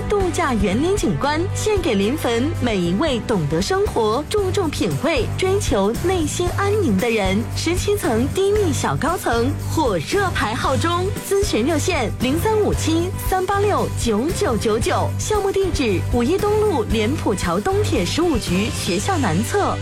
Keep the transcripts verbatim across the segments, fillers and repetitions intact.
度假园林景观，献给临汾每一位懂得生活、注重品味、追求内心安宁的人。十七层低密小高层，火热排号中，咨询热线零三五七三八六九九九九，项目地址五一东路莲浦桥东铁十五局学校南侧。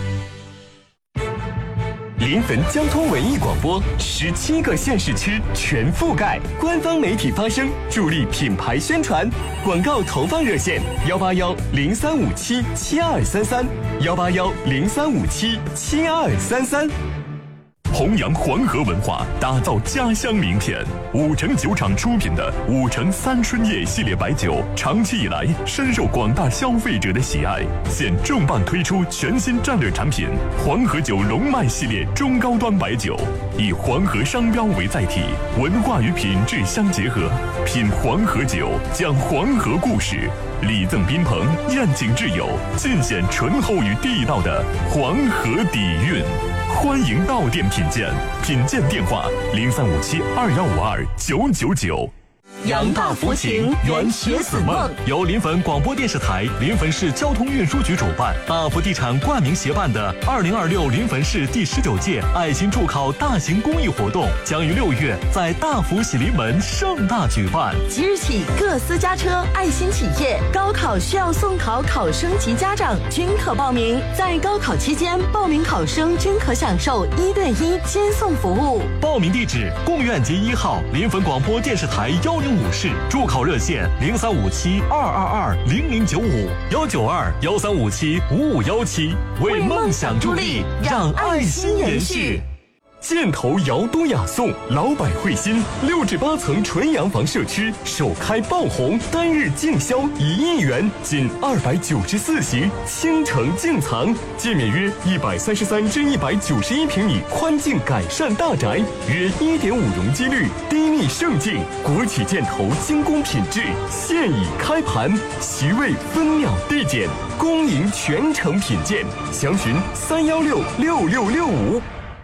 临汾交通文艺广播，十七个县市区全覆盖，官方媒体发声，助力品牌宣传。广告投放热线：幺八幺零三五七七二三三，幺八幺零三五七七二三三。 弘扬黄河文化，打造家乡名片。五城酒厂出品的五城三春叶系列白酒，长期以来深受广大消费者的喜爱。现重磅推出全新战略产品黄河酒龙脉系列中高端白酒，以黄河商标为载体，文化与品质相结合。品黄河酒，讲黄河故事，礼赠宾朋，宴请挚友，尽显醇厚与地道的黄河底蕴。欢迎到店品鉴，品鉴电话零三五七二幺五二九九九。 扬大福情，圆学子梦。 由临汾广播电视台、临汾市交通运输局主办，大福地产冠名协办的二零二六临汾市第十九届爱心助考大型公益活动，将于六月在大福喜临门盛大举办。 即日起，各私家车、爱心企业、高考需要送考考生及家长均可报名。在高考期间，报名考生均可享受一对一接送服务。 报名地址：贡院街一号临汾广播电视台幺零五室，助考热线零三五七二二二零零九五幺九二幺三五七五五幺七，为梦想助力，让爱心延续。 箭头瑶都雅颂，老百惠心，六至八层纯洋房社区首开爆红，单日净销一亿元，仅二百九十四席，倾城净藏，建面约一百三十三至一百九十一平米宽净改善大宅，约一点五容积率，低密盛境，国企箭头精工品质，现已开盘，席位分秒递减，恭迎全程品鉴，详询三幺六六六六五。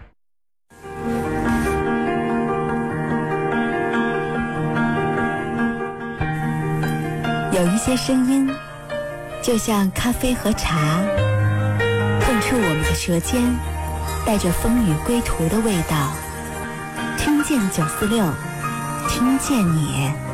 有一些声音，就像咖啡和茶，碰触我们的舌尖，带着风雨归途的味道。听见九四六，听见你。